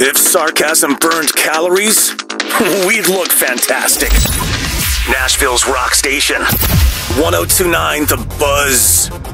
If sarcasm burned calories, we'd look fantastic. Nashville's rock station. 1029 The Buzz.